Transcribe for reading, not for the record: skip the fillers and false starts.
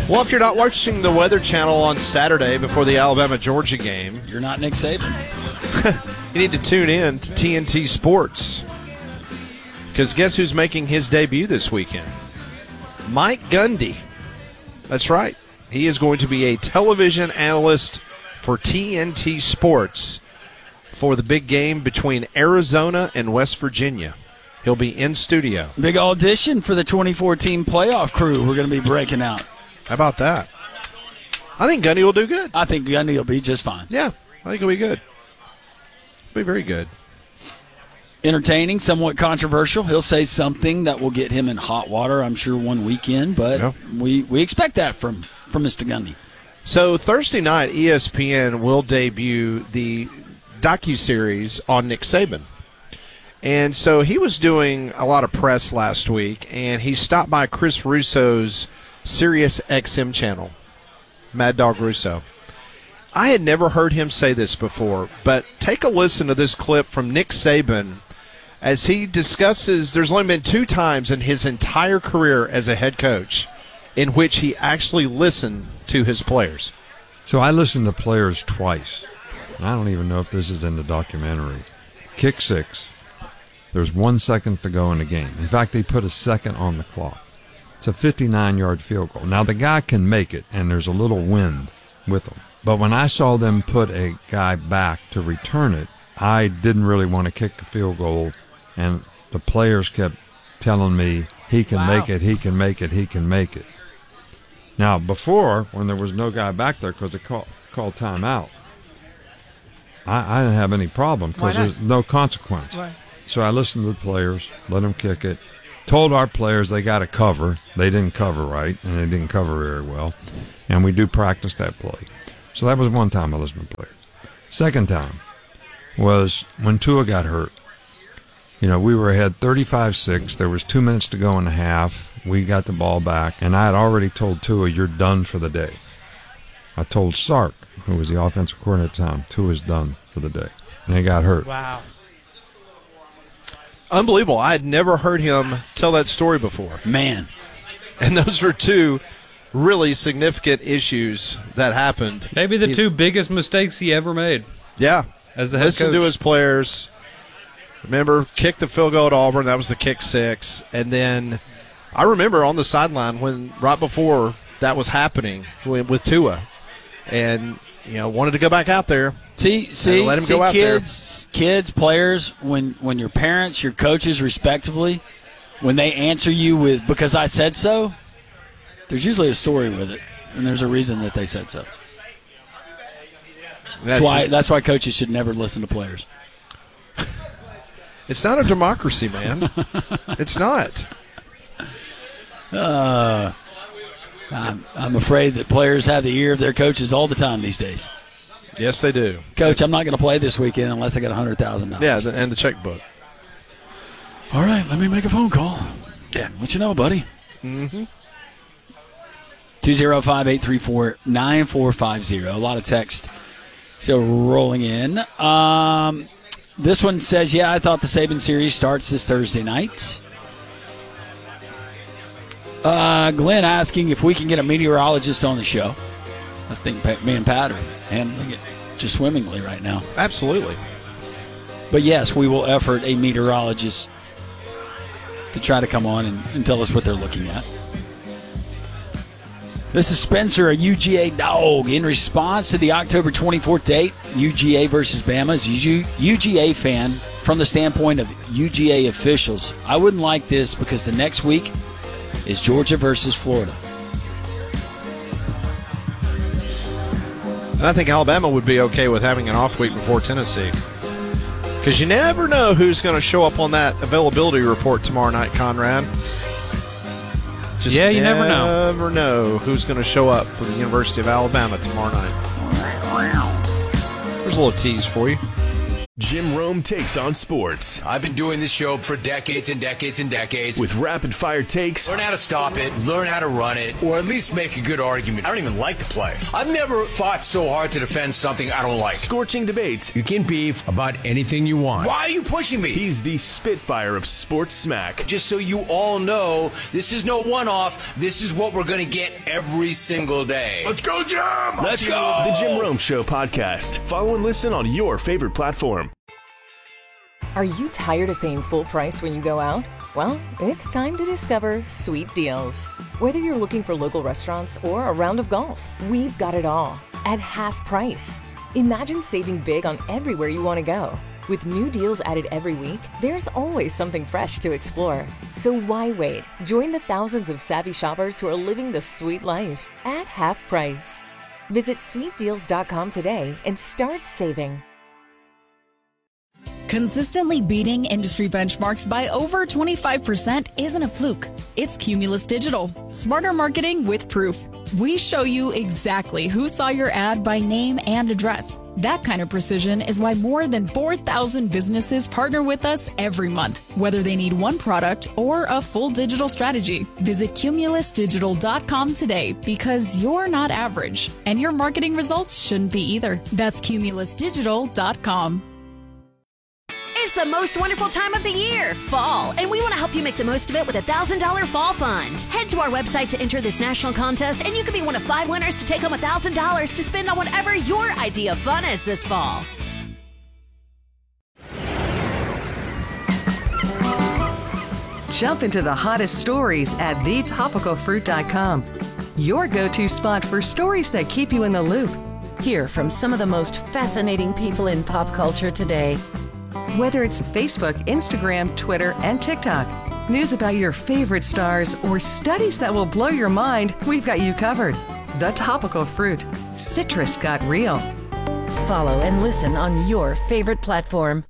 Well, if you're not watching the Weather Channel on Saturday before the Alabama-Georgia game, you're not Nick Saban. You need to tune in to TNT Sports. Because guess who's making his debut this weekend? Mike Gundy. That's right. He is going to be a television analyst for TNT Sports for the big game between Arizona and West Virginia. He'll be in studio. Big audition for the 2014 playoff crew we're going to be breaking out. How about that? I think Gundy will do good. I think Gundy will be just fine. Yeah, I think he'll be good. Be very good. Entertaining, somewhat controversial. He'll say something that will get him in hot water, I'm sure, one weekend, but we expect that from Mr. Gundy. So Thursday night, ESPN will debut the docuseries on Nick Saban. And so he was doing a lot of press last week, and he stopped by Chris Russo's Sirius XM channel, Mad Dog Russo. I had never heard him say this before, but take a listen to this clip from Nick Saban as he discusses there's only been 2 times in his entire career as a head coach in which he actually listened to his players. So I listened to players twice, and I don't even know if this is in the documentary. Kick 6. There's 1 second to go in the game. In fact, they put a second on the clock. It's a 59-yard field goal. Now, the guy can make it, and there's a little wind with him. But when I saw them put a guy back to return it, I didn't really want to kick the field goal, and the players kept telling me, he can make it, he can make it, he can make it. Now, before, when there was no guy back there because they called timeout, I didn't have any problem because there's no consequence. Right. So I listened to the players, let them kick it, told our players they got to cover. They didn't cover right, and they didn't cover very well. And we do practice that play. So that was one time I listened to players. Second time was when Tua got hurt. You know, we were ahead 35-6. There was 2 minutes to go in the half. We got the ball back, and I had already told Tua, you're done for the day. I told Sark, who was the offensive coordinator at the time, Tua's done for the day. And he got hurt. Wow. Unbelievable. I had never heard him tell that story before. Man. And those were 2 really significant issues that happened. Maybe the 2 biggest mistakes he ever made. Yeah. As the head Listen coach. to his players. Remember, kicked the field goal at Auburn. That was the kick 6. And then I remember on the sideline when right before that was happening with Tua. And, you know, wanted to go back out there. See, let him go out kids, players, when your parents, your coaches, respectively, when they answer you with "because I said so," there's usually a story with it, and there's a reason that they said so. That's why coaches should never listen to players. It's not a democracy, man. It's not. I'm afraid that players have the ear of their coaches all the time these days. Yes, they do. Coach, I'm not going to play this weekend unless I get $100,000. Yeah, and the checkbook. All right, let me make a phone call. Yeah, let you know, buddy. Mm-hmm. 205-834-9450. A lot of text still rolling in. This one says, I thought the Saban series starts this Thursday night. Glenn asking if we can get a meteorologist on the show. I think me and Pat are handling it just swimmingly right now. Absolutely. But yes, we will effort a meteorologist to try to come on and tell us what they're looking at. This is Spencer, a UGA dog. In response to the October 24th date, UGA versus Bama, as a UGA fan, from the standpoint of UGA officials, I wouldn't like this because the next week is Georgia versus Florida. And I think Alabama would be okay with having an off week before Tennessee. Because you never know who's going to show up on that availability report tomorrow night, Conrad. Just you never know. Never know who's going to show up for the University of Alabama tomorrow night. There's a little tease for you. Jim Rome takes on sports. I've been doing this show for decades and decades and decades. With rapid-fire takes. Learn how to stop it, learn how to run it, or at least make a good argument. I don't even like the play. I've never fought so hard to defend something I don't like. Scorching debates. You can beef about anything you want. Why are you pushing me? He's the Spitfire of sports smack. Just so you all know, this is no one-off. This is what we're going to get every single day. Let's go, Jim! Let's go! The Jim Rome Show podcast. Follow and listen on your favorite platform. Are you tired of paying full price when you go out? Well, it's time to discover Sweet Deals. Whether you're looking for local restaurants or a round of golf, we've got it all at half price. Imagine saving big on everywhere you want to go. With new deals added every week, there's always something fresh to explore. So why wait? Join the thousands of savvy shoppers who are living the sweet life at half price. Visit sweetdeals.com today and start saving. Consistently beating industry benchmarks by over 25% isn't a fluke. It's Cumulus Digital. Smarter marketing with proof. We show you exactly who saw your ad by name and address. That kind of precision is why more than 4,000 businesses partner with us every month, whether they need one product or a full digital strategy. Visit cumulusdigital.com today because you're not average, and your marketing results shouldn't be either. That's cumulusdigital.com. It's the most wonderful time of the year, fall, and we want to help you make the most of it with a $1,000 fall fund. Head to our website to enter this national contest, and you could be one of 5 winners to take home $1,000 to spend on whatever your idea of fun is this fall. Jump into the hottest stories at thetopicalfruit.com. Your go-to spot for stories that keep you in the loop. Hear from some of the most fascinating people in pop culture today. Whether it's Facebook, Instagram, Twitter, and TikTok, news about your favorite stars, or studies that will blow your mind, we've got you covered. The Topical Fruit. Citrus got real. Follow and listen on your favorite platform.